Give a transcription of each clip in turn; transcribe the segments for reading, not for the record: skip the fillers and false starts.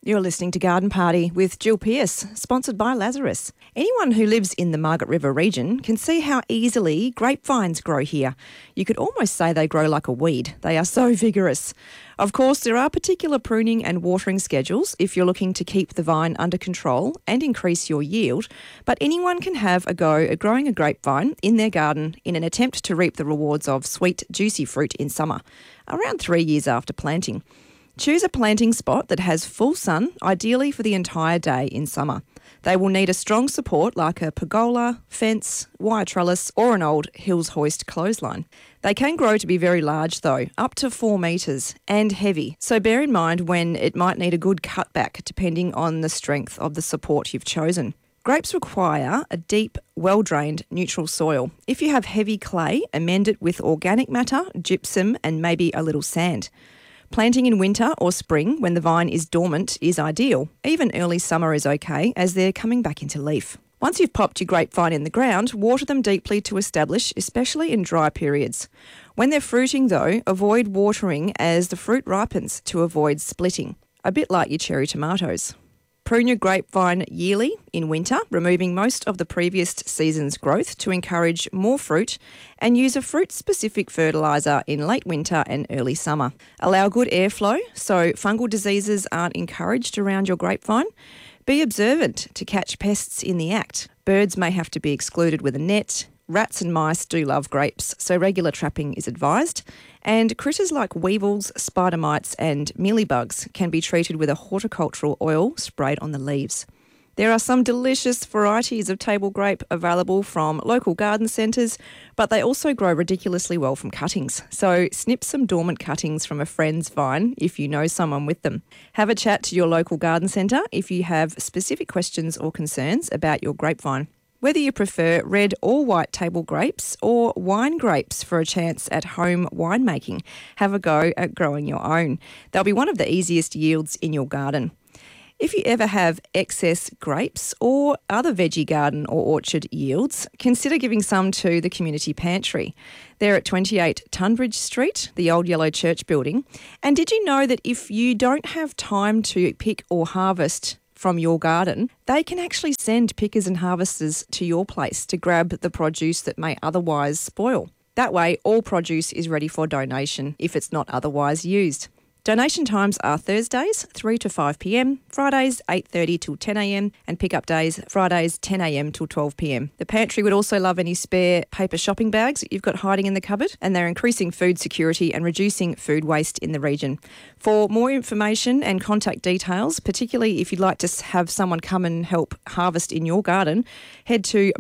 You're listening to Garden Party with Jill Pearce, sponsored by Lazarus. Anyone who lives in the Margaret River region can see how easily grapevines grow here. You could almost say they grow like a weed. They are so vigorous. Of course, there are particular pruning and watering schedules if you're looking to keep the vine under control and increase your yield, but anyone can have a go at growing a grapevine in their garden in an attempt to reap the rewards of sweet, juicy fruit in summer, around 3 years after planting. Choose a planting spot that has full sun, ideally for the entire day in summer. They will need a strong support like a pergola, fence, wire trellis or an old Hills Hoist clothesline. They can grow to be very large though, up to 4 metres, and heavy, so bear in mind when it might need a good cutback depending on the strength of the support you've chosen. Grapes require a deep, well-drained, neutral soil. If you have heavy clay, amend it with organic matter, gypsum and maybe a little sand. Planting in winter or spring when the vine is dormant is ideal. Even early summer is okay as they're coming back into leaf. Once you've popped your grapevine in the ground, water them deeply to establish, especially in dry periods. When they're fruiting though, avoid watering as the fruit ripens to avoid splitting, a bit like your cherry tomatoes. Prune your grapevine yearly in winter, removing most of the previous season's growth to encourage more fruit, and use a fruit-specific fertiliser in late winter and early summer. Allow good airflow so fungal diseases aren't encouraged around your grapevine. Be observant to catch pests in the act. Birds may have to be excluded with a net. Rats and mice do love grapes, so regular trapping is advised. And critters like weevils, spider mites and mealybugs can be treated with a horticultural oil sprayed on the leaves. There are some delicious varieties of table grape available from local garden centres, but they also grow ridiculously well from cuttings. So snip some dormant cuttings from a friend's vine if you know someone with them. Have a chat to your local garden centre if you have specific questions or concerns about your grapevine. Whether you prefer red or white table grapes or wine grapes for a chance at home winemaking, have a go at growing your own. They'll be one of the easiest yields in your garden. If you ever have excess grapes or other veggie garden or orchard yields, consider giving some to the community pantry. They're at 28 Tunbridge Street, the old yellow church building. And did you know that if you don't have time to pick or harvest from your garden, they can actually send pickers and harvesters to your place to grab the produce that may otherwise spoil. That way, all produce is ready for donation if it's not otherwise used. Donation times are Thursdays 3 to 5 p.m, Fridays 8:30 till 10 a.m, and pickup days Fridays 10 a.m. till 12 p.m. The pantry would also love any spare paper shopping bags that you've got hiding in the cupboard, and they're increasing food security and reducing food waste in the region. For more information and contact details, particularly if you'd like to have someone come and help harvest in your garden, head to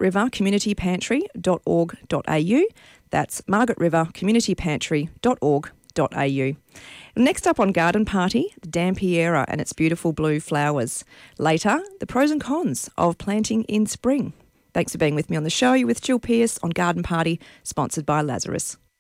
margaretrivercommunitypantry.org.au. That's margaretrivercommunitypantry.org.au. Next up on Garden Party, the Dampiera and its beautiful blue flowers. Later, the pros and cons of planting in spring. Thanks for being with me on the show. You're with Jill Pearce on Garden Party, sponsored by Lazarus.